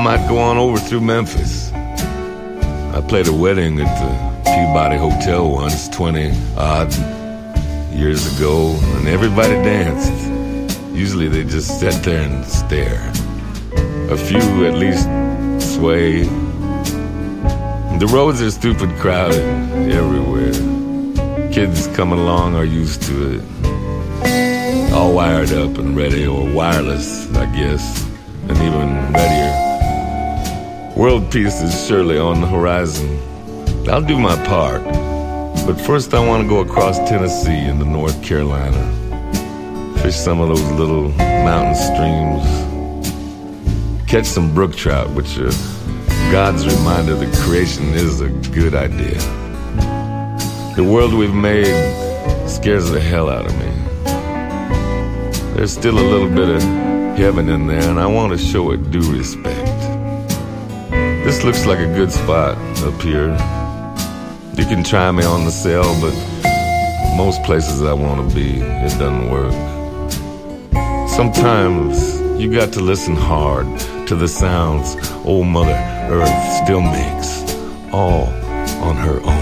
might go on over through Memphis. I played a wedding at the Peabody Hotel once, 20-odd years ago, and everybody danced. Usually they just sat there and stare. A few at least sway. The roads are stupid crowded everywhere. Kids coming along are used to it. All wired up and ready, or wireless, I guess, and even readier. World peace is surely on the horizon. I'll do my part, but first I want to go across Tennessee into North Carolina. Fish some of those little mountain streams. Catch some brook trout, which are God's reminder that creation is a good idea. The world we've made scares the hell out of me. There's still a little bit of heaven in there, and I want to show it due respect. This looks like a good spot up here. You can try me on the cell, but most places I want to be, it doesn't work. Sometimes you got to listen hard to the sounds old Mother Earth still makes, all on her own.